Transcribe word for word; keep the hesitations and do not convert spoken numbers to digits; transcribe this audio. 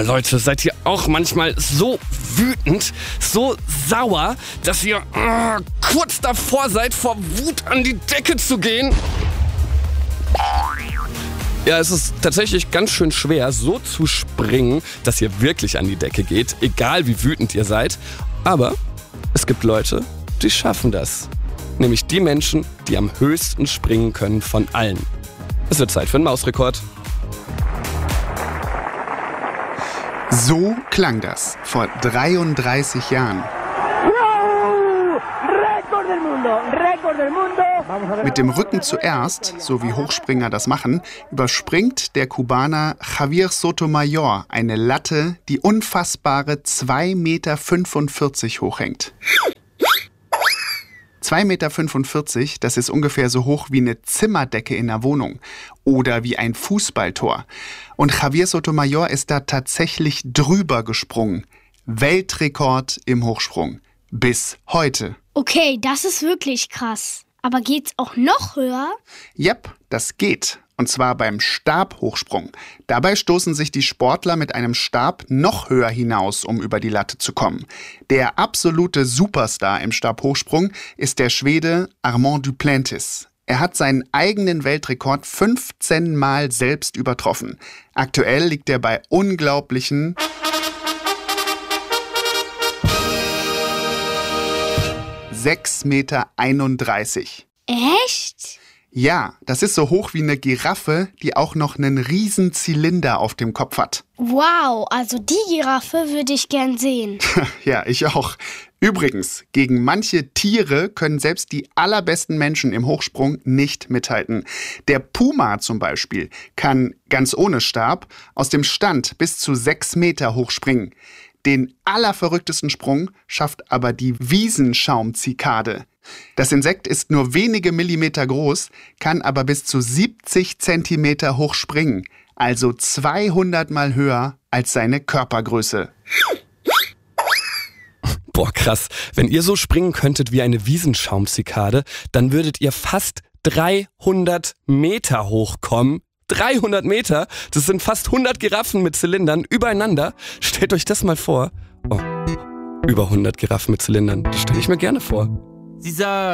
Leute, seid ihr auch manchmal so wütend, so sauer, dass ihr äh, kurz davor seid, vor Wut an die Decke zu gehen? Ja, es ist tatsächlich ganz schön schwer, so zu springen, dass ihr wirklich an die Decke geht, egal wie wütend ihr seid. Aber es gibt Leute, die schaffen das. Nämlich die Menschen, die am höchsten springen können von allen. Es wird Zeit für einen Mausrekord. So klang das vor dreiunddreißig Jahren. Mit dem Rücken zuerst, so wie Hochspringer das machen, überspringt der Kubaner Javier Sotomayor eine Latte, die unfassbare zwei Meter fünfundvierzig hochhängt. zwei Meter fünfundvierzig, das ist ungefähr so hoch wie eine Zimmerdecke in der Wohnung oder wie ein Fußballtor. Und Javier Sotomayor ist da tatsächlich drüber gesprungen. Weltrekord im Hochsprung. Bis heute. Okay, das ist wirklich krass. Aber geht's auch noch höher? Jep, das geht. Und zwar beim Stabhochsprung. Dabei stoßen sich die Sportler mit einem Stab noch höher hinaus, um über die Latte zu kommen. Der absolute Superstar im Stabhochsprung ist der Schwede Armand Duplantis. Er hat seinen eigenen Weltrekord fünfzehn Mal selbst übertroffen. Aktuell liegt er bei unglaublichen sechs Meter einunddreißig. Echt? Ja, das ist so hoch wie eine Giraffe, die auch noch einen riesen Zylinder auf dem Kopf hat. Wow, also die Giraffe würde ich gern sehen. Ja, ich auch. Übrigens, gegen manche Tiere können selbst die allerbesten Menschen im Hochsprung nicht mithalten. Der Puma zum Beispiel kann ganz ohne Stab aus dem Stand bis zu sechs Meter hochspringen. Den allerverrücktesten Sprung schafft aber die Wiesenschaumzikade. Das Insekt ist nur wenige Millimeter groß, kann aber bis zu siebzig Zentimeter hoch springen, also zweihundert Mal höher als seine Körpergröße. Boah, krass. Wenn ihr so springen könntet wie eine Wiesenschaumzikade, dann würdet ihr fast dreihundert Meter hochkommen. dreihundert Meter, das sind fast hundert Giraffen mit Zylindern übereinander. Stellt euch das mal vor. Oh, über hundert Giraffen mit Zylindern, das stelle ich mir gerne vor. Sie sah